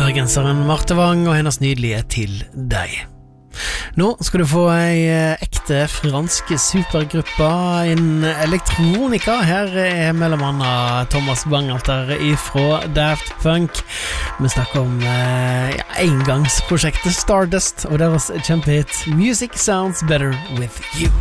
Bergenseren Marte Wang og hennes nydelige Til deg. Nå skal du få ei ekte fransk supergruppe innen elektronika. Her mellom andre Thomas Bangalter ifra Daft Punk. Vi snakker om engangsprosjektet Stardust og deres kjempehit Music Sounds Better With You.